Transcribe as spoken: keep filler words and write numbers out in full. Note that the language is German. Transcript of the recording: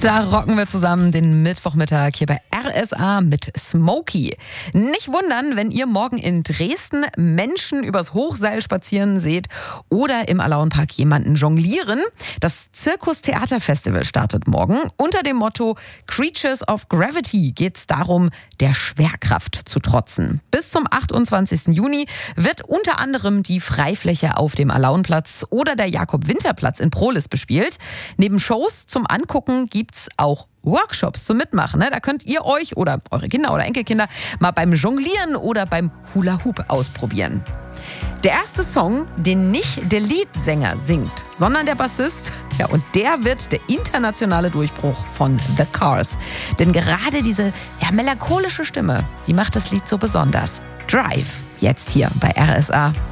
Da rocken wir zusammen den Mittwochmittag hier bei R S A mit Smokey. Nicht wundern, wenn ihr morgen in Dresden Menschen übers Hochseil spazieren seht oder im Alaunpark jemanden jonglieren. Das Zirkus-Theater-Festival startet morgen. Unter dem Motto Creatures of Gravity geht es darum, der Schwerkraft zu trotzen. Bis zum achtundzwanzigsten Juni wird unter anderem die Freifläche auf dem Alaunplatz oder der Jakob-Winter-Platz in Prohlis bespielt. Neben Shows zum Angucken gibt es auch Workshops zum Mitmachen. Da könnt ihr euch oder eure Kinder oder Enkelkinder mal beim Jonglieren oder beim Hula Hoop ausprobieren. Der erste Song, den nicht der Leadsänger singt, sondern der Bassist, ja, und der wird der internationale Durchbruch von The Cars. Denn gerade diese ja, melancholische Stimme, die macht das Lied so besonders. Drive, jetzt hier bei R S A.